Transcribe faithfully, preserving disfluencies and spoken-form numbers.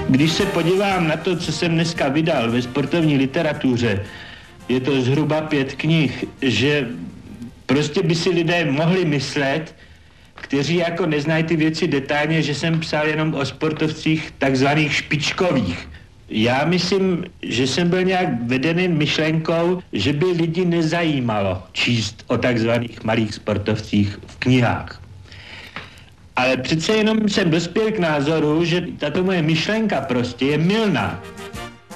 Když se podívám na to, co jsem dneska vydal ve sportovní literatuře, je to zhruba pět knih, že prostě by si lidé mohli myslet, kteří jako neznají ty věci detailně, že jsem psal jenom o sportovcích takzvaných špičkových. Já myslím, že jsem byl nějak vedený myšlenkou, že by lidi nezajímalo číst o takzvaných malých sportovcích v knihách. Ale přece jenom jsem dospěl k názoru, že tato moje myšlenka prostě je mylná.